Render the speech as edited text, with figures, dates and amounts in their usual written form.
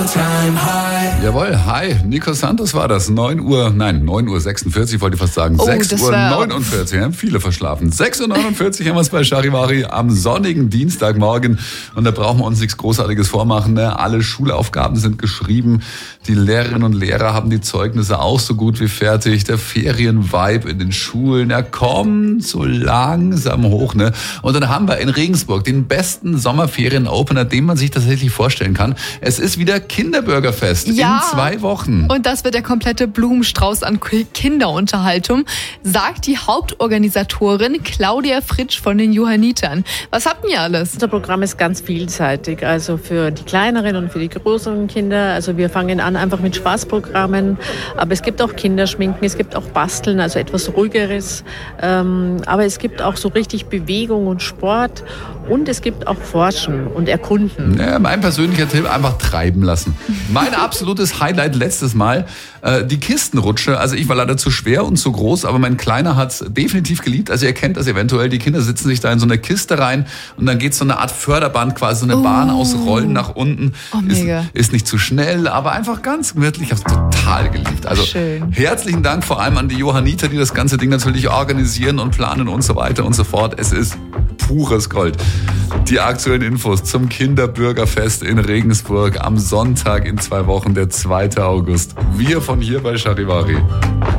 Jawohl, hi, Nico Santos war das. 9:46 wollte ich fast sagen. 6:49 Uhr. Haben viele verschlafen. 6:49 Uhr haben wir es bei Charivari am sonnigen Dienstagmorgen. Und da brauchen wir uns nichts Großartiges vormachen. Ne? Alle Schulaufgaben sind geschrieben. Die Lehrerinnen und Lehrer haben die Zeugnisse auch so gut wie fertig. Der Ferienvibe in den Schulen, er kommt so langsam hoch. Ne? Und dann haben wir in Regensburg den besten Sommerferien-Opener, den man sich tatsächlich vorstellen kann. Es ist wieder Kinderburgerfest in 2 Wochen. Und das wird der komplette Blumenstrauß an Kinderunterhaltung, sagt die Hauptorganisatorin Claudia Fritsch von den Johannitern. Was habt ihr alles? Unser Programm ist ganz vielseitig, also für die kleineren und für die größeren Kinder. Also wir fangen an einfach mit Spaßprogrammen, aber es gibt auch Kinderschminken, es gibt auch Basteln, also etwas Ruhigeres. Aber es gibt auch so richtig Bewegung und Sport und es gibt auch Forschen und Erkunden. Ja, mein persönlicher Tipp, einfach treiben lassen. Mein absolutes Highlight letztes Mal, die Kistenrutsche. Also ich war leider zu schwer und zu groß, aber mein Kleiner hat's definitiv geliebt. Also ihr kennt das eventuell, die Kinder sitzen sich da in so eine Kiste rein und dann geht's so eine Art Förderband, quasi so eine Bahn aus Rollen nach unten. Ist nicht zu schnell, aber einfach ganz gemütlich. Ich hab's total geliebt. Also schön. Herzlichen Dank vor allem an die Johanniter, die das ganze Ding natürlich organisieren und planen und so weiter und so fort. Es ist pures Gold. Die aktuellen Infos zum Kinderbürgerfest in Regensburg am Sonntag in 2 Wochen, der 2. August. Wir von hier bei Charivari.